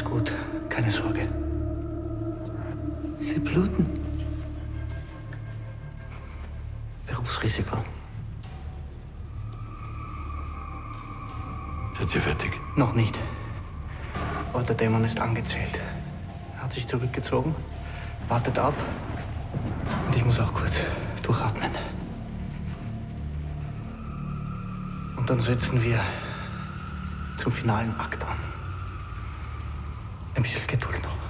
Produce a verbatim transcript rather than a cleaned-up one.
gut, keine Sorge. Sie bluten. Berufsrisiko. Sind Sie fertig? Noch nicht. Aber der Dämon ist angezählt. Er hat sich zurückgezogen, wartet ab. Und ich muss auch kurz durchatmen. Und dann setzen wir zum finalen Akt an. Ein bisschen Geduld noch.